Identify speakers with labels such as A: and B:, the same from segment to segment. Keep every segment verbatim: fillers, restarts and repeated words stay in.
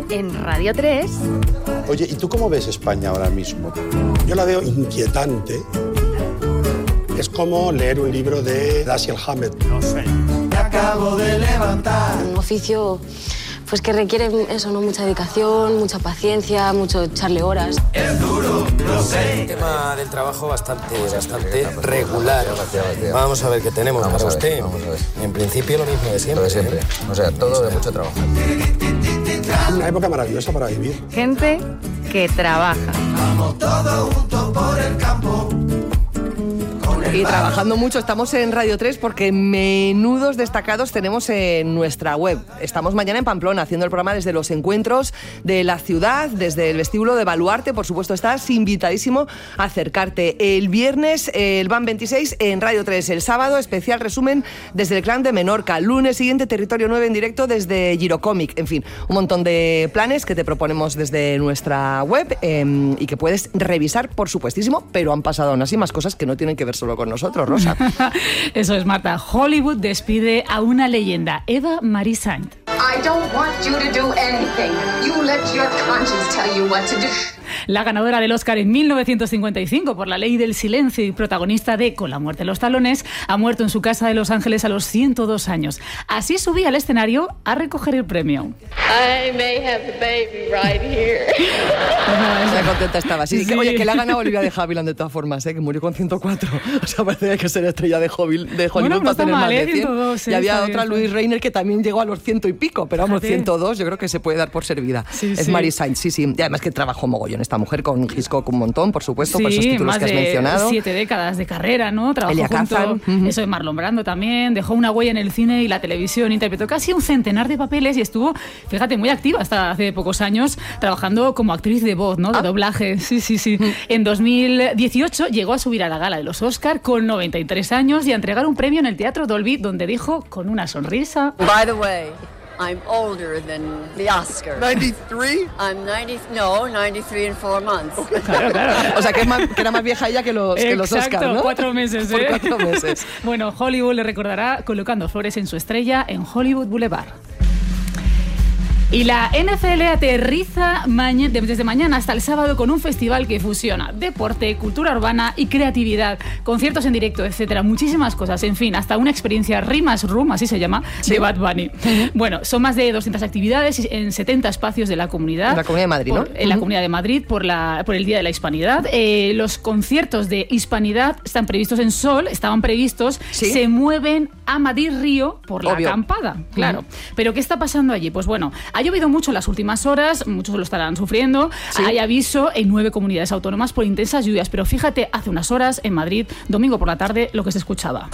A: en Radio tres.
B: Oye, ¿y tú cómo ves España ahora mismo? Yo la veo inquietante. Es como leer un libro de Dashiell Hammett.
C: No sé. Me acabo de levantar.
D: Un oficio pues que requiere eso, ¿no? Mucha dedicación, mucha paciencia, mucho echarle horas.
C: Es duro, lo sé.
E: El tema del trabajo bastante, bastante regular. Vamos a ver qué tenemos para usted. En principio lo mismo de siempre.
F: Lo de siempre. O sea, todo de mucho trabajo.
B: Una época maravillosa para vivir.
A: Gente que trabaja.
C: Vamos todos juntos por el campo.
G: Y trabajando mucho, estamos en Radio tres porque menudos destacados tenemos en nuestra web. Estamos mañana en Pamplona haciendo el programa desde los encuentros de la ciudad, desde el vestíbulo de Baluarte. Por supuesto, estás invitadísimo a acercarte. El viernes, el Van veintiséis en Radio tres. El sábado, especial resumen desde el Clan de Menorca. Lunes siguiente, Territorio nueve en directo desde Girocomic. En fin, un montón de planes que te proponemos desde nuestra web eh, y que puedes revisar, por supuestísimo, pero han pasado aún así más cosas que no tienen que ver solo con nosotros, Rosa.
H: Eso es, Marta. Hollywood despide a una leyenda, Eva Marie Saint.
I: I don't want you to do anything. You let your conscience tell you what to do.
H: La ganadora del Oscar en mil novecientos cincuenta y cinco por La ley del silencio y protagonista de Con la muerte en los talones, ha muerto en su casa de Los Ángeles a los ciento dos años. Así subía al escenario a recoger el premio.
J: I may have the baby right here.
G: Qué contenta estaba. Sí,
H: Sí.
G: Que, oye, que la ha ganado Olivia de Havilland de todas formas, ¿eh? Que murió con ciento cuatro. O sea, parece que hay que ser estrella de Hollywood, de Hollywood
H: Bueno, no
G: para
H: está
G: tener
H: mal,
G: más
H: ¿eh?
G: de cien.
H: ciento dos,
G: Y
H: ¿eh?
G: había
H: Está
G: otra,
H: bien,
G: Louise
H: está.
G: Reiner, que también llegó a los ciento y pico. Pero vamos,
H: Fíjate.
G: ciento dos yo creo que se puede dar por servida.
H: Sí,
G: es
H: sí.
G: Marie Saint, sí, sí. Y además que trabajó mogollón esta mujer con Hitchcock un montón, por supuesto, por esos
H: Sí,
G: títulos
H: más
G: que has
H: de
G: mencionado.
H: siete décadas de carrera, ¿no? Trabajó
G: Elia
H: junto,
G: Kazan. Uh-huh.
H: eso de Marlon Brando también, dejó una huella en el cine y la televisión, interpretó casi un centenar de papeles y estuvo, fíjate, muy activa hasta hace pocos años, trabajando como actriz de voz, ¿no? De
G: Ah.
H: doblaje, sí, sí, sí. En dos mil dieciocho llegó a subir a la gala de los Oscar con noventa y tres años y a entregar un premio en el Teatro Dolby, donde dijo con una sonrisa:
J: By the way, I'm older than the Oscar.
G: ¿ninety-three?
J: I'm ninety, no, ninety-three in four months.
H: Claro, claro.
G: O sea, que, es más, que era más vieja ella que los, que los
H: Exacto,
G: Oscar, ¿no?
H: cuatro meses, ¿eh?
G: Por cuatro meses.
H: Bueno, Hollywood le recordará colocando flores en su estrella en Hollywood Boulevard. Y la N F L aterriza maña- desde mañana hasta el sábado con un festival que fusiona deporte, cultura urbana y creatividad, conciertos en directo, etcétera, muchísimas cosas, en fin, hasta una experiencia Rimas Room, así se llama,
G: ¿Sí?
H: de Bad Bunny. Bueno, son más de doscientas actividades en setenta espacios de la comunidad.
G: En la Comunidad de Madrid,
H: por-
G: ¿no?
H: En la
G: Ujú.
H: Comunidad de Madrid por, la, por el Día de la Hispanidad. Eh, los conciertos de Hispanidad están previstos en Sol, estaban previstos,
G: ¿Sí?
H: se mueven a Madrid-Río por la
G: Obvio.
H: acampada, claro. Pero ¿qué está pasando allí? Pues bueno, ha llovido mucho en las últimas horas, muchos lo estarán sufriendo.
G: Sí.
H: Hay aviso en nueve comunidades autónomas por intensas lluvias, pero fíjate, hace unas horas en Madrid, domingo por la tarde, lo que se escuchaba.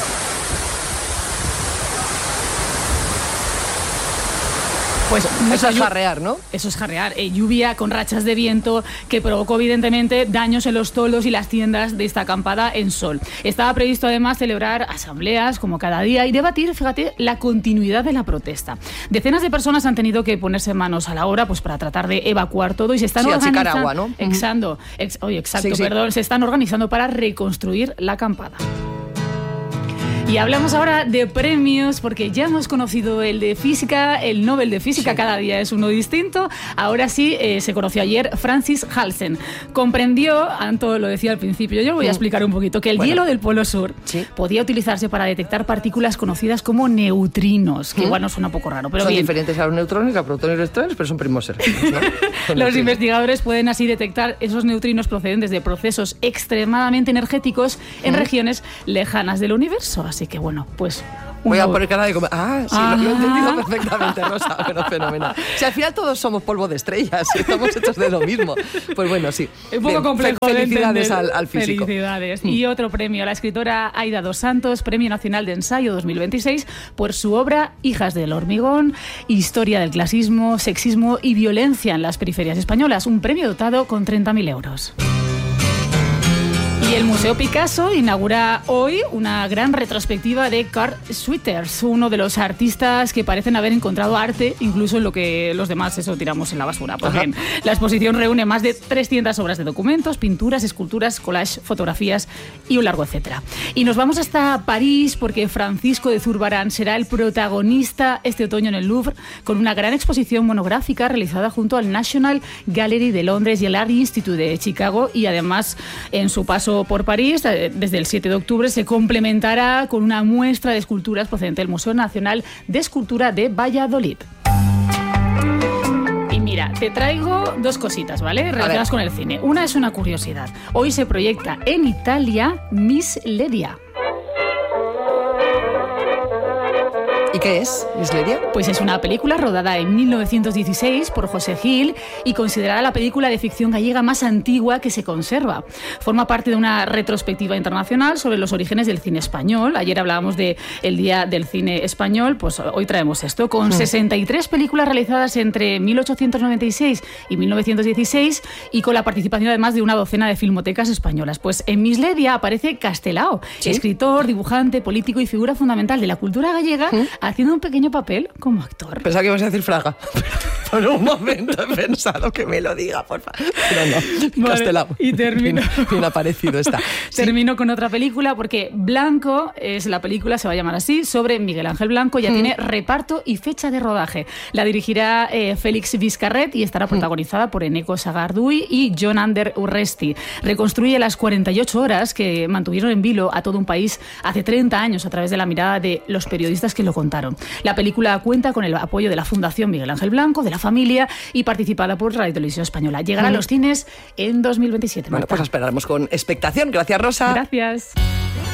H: Pues
G: Eso
H: mucha
G: es
H: llu-
G: jarrear, ¿no?
H: Eso es jarrear. Eh, lluvia con rachas de viento que provocó evidentemente daños en los toldos y las tiendas de esta acampada en Sol. Estaba previsto además celebrar asambleas como cada día y debatir, fíjate, la continuidad de la protesta. Decenas de personas han tenido que ponerse manos a la obra pues para tratar de evacuar todo y se están
G: Sí, achicar
H: organizando.
G: agua, ¿no?
H: Exacto, ex- oye, exacto,
G: Sí, sí.
H: perdón, se están organizando para reconstruir la acampada. Y hablamos ahora de premios, porque ya hemos conocido el de física, el Nobel de Física,
G: Sí.
H: cada día es uno distinto. Ahora sí, eh, se conoció ayer Francis Halsen. Comprendió, Anto lo decía al principio, yo voy a explicar un poquito, que el
G: Bueno.
H: hielo del Polo Sur
G: Sí.
H: podía utilizarse para detectar partículas conocidas como neutrinos, que
G: ¿Mm?
H: igual nos suena un poco raro, pero
G: son
H: bien.
G: diferentes a los neutrones, a protones y electrones, pero son primos hermanos, ¿no? Son
H: Los
G: neutrinos.
H: investigadores pueden así detectar esos neutrinos procedentes de procesos extremadamente energéticos en regiones lejanas del universo. Así que bueno, pues... un
G: Voy a
H: nuevo-
G: poner cara de como, ah, sí,
H: Ah.
G: lo, lo he entendido perfectamente, Rosa. Bueno, fenomenal. Si al final todos somos polvo de estrellas, y estamos hechos de lo mismo. Pues bueno, sí.
H: Un poco
G: Bien,
H: complejo
G: fe-
H: de
G: Felicidades
H: entender.
G: al, al físico.
H: Felicidades.
G: Mm.
H: Y otro premio a la escritora Aida dos Santos, Premio Nacional de Ensayo dos mil veintiséis, por su obra Hijas del hormigón, historia del clasismo, sexismo y violencia en las periferias españolas. Un premio dotado con treinta mil euros. Y el Museo Picasso inaugura hoy una gran retrospectiva de Carl Schwitters, uno de los artistas que parecen haber encontrado arte incluso en lo que los demás eso tiramos en la basura. Pues bien, la exposición reúne más de trescientas obras de documentos, pinturas, esculturas, collage, fotografías y un largo etcétera. Y nos vamos hasta París porque Francisco de Zurbarán será el protagonista este otoño en el Louvre con una gran exposición monográfica realizada junto al National Gallery de Londres y el Art Institute de Chicago, y además en su paso por París, desde el siete de octubre, se complementará con una muestra de esculturas procedente del Museo Nacional de Escultura de Valladolid. Y mira, te traigo dos cositas, ¿vale? Relacionadas con el cine. Una es una curiosidad. Hoy se proyecta en Italia Miss Ledia.
G: ¿Y qué es, Miss Ledia?
H: Pues es una película rodada en mil novecientos dieciséis por José Gil y considerada la película de ficción gallega más antigua que se conserva. Forma parte de una retrospectiva internacional sobre los orígenes del cine español. Ayer hablábamos del Día del Cine Español, pues hoy traemos esto, con sesenta y tres películas realizadas entre mil ochocientos noventa y seis y mil novecientos dieciséis y con la participación además de una docena de filmotecas españolas. Pues en Miss Ledia aparece Castelao, ¿sí? Escritor, dibujante, político y figura fundamental de la cultura gallega, ¿sí? Haciendo un pequeño papel como actor.
G: Pensaba que ibas a decir Fraga. Por un momento he pensado que me lo diga, por favor. Pero no, vale, Castelao.
H: Y termino.
G: Bien, bien aparecido está.
H: Termino sí. con otra película porque Blanco es la película, se va a llamar así, sobre Miguel Ángel Blanco. Ya mm. tiene reparto y fecha de rodaje. La dirigirá eh, Félix Vizcarret y estará protagonizada mm. por Eneko Sagarduy y Jon Ander Urresti. Reconstruye las cuarenta y ocho horas que mantuvieron en vilo a todo un país hace treinta años a través de la mirada de los periodistas que lo contaron. La película cuenta con el apoyo de la Fundación Miguel Ángel Blanco, de la familia y participada por Radio Televisión Española. Llegará mm. a los cines en dos mil veintisiete.
G: Bueno,
H: Marta.
G: pues esperaremos con expectación. Gracias, Rosa.
H: Gracias.